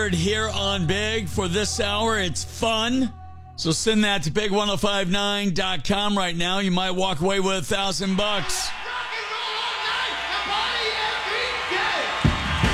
Here on Big for this hour. It's fun. So send that to big1059.com right now. You might walk away with $1,000.